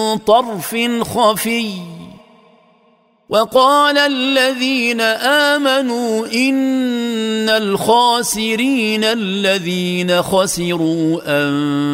طرف خفي وقال الذين آمنوا إن الخاسرين الذين خسروا